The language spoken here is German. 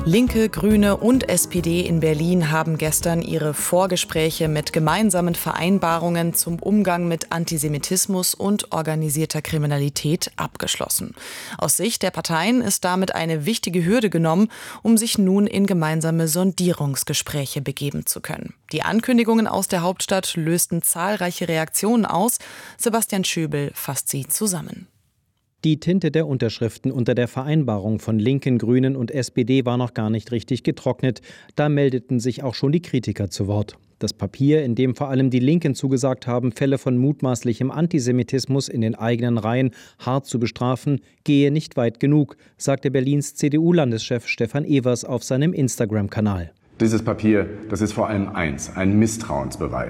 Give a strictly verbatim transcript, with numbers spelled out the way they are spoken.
Linke, Grüne und S P D in Berlin haben gestern ihre Vorgespräche mit gemeinsamen Vereinbarungen zum Umgang mit Antisemitismus und organisierter Kriminalität abgeschlossen. Aus Sicht der Parteien ist damit eine wichtige Hürde genommen, um sich nun in gemeinsame Sondierungsgespräche begeben zu können. Die Ankündigungen aus der Hauptstadt lösten zahlreiche Reaktionen aus. Sebastian Schöbel fasst sie zusammen. Die Tinte der Unterschriften unter der Vereinbarung von Linken, Grünen und S P D war noch gar nicht richtig getrocknet. Da meldeten sich auch schon die Kritiker zu Wort. Das Papier, in dem vor allem die Linken zugesagt haben, Fälle von mutmaßlichem Antisemitismus in den eigenen Reihen hart zu bestrafen, gehe nicht weit genug, sagte Berlins C D U-Landeschef Stefan Evers auf seinem Instagram-Kanal. Dieses Papier, das ist vor allem eins, ein Misstrauensbeweis.